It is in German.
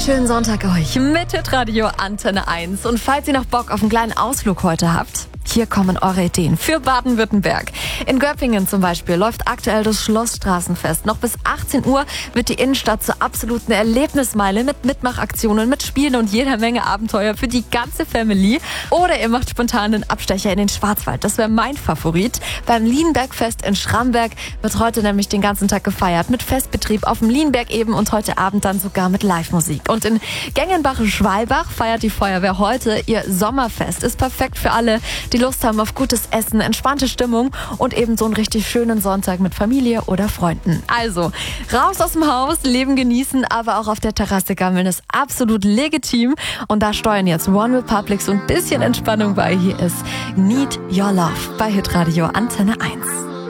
schönen Sonntag euch mit Hitradio Antenne 1. Und falls ihr noch Bock auf einen kleinen Ausflug heute habt, hier kommen eure Ideen für Baden-Württemberg. In Göppingen zum Beispiel läuft aktuell das Schlossstraßenfest. Noch bis 18 Uhr wird die Innenstadt zur absoluten Erlebnismeile mit Mitmachaktionen, mit Spielen und jeder Menge Abenteuer für die ganze Family. Oder ihr macht spontan einen Abstecher in den Schwarzwald. Das wäre mein Favorit. Beim Lienbergfest in Schramberg wird heute nämlich den ganzen Tag gefeiert. Mit Festbetrieb auf dem Lienberg eben und heute Abend dann sogar mit Live-Musik. Und in Gengenbach-Schwalbach feiert die Feuerwehr heute ihr Sommerfest. Ist perfekt für alle, die Lust haben auf gutes Essen, entspannte Stimmung und eben so einen richtig schönen Sonntag mit Familie oder Freunden. Also, raus aus dem Haus, Leben genießen, aber auch auf der Terrasse gammeln ist absolut legitim. Und da steuern jetzt One Republic so ein bisschen Entspannung bei. Hier ist Need Your Love bei Hitradio Antenne 1.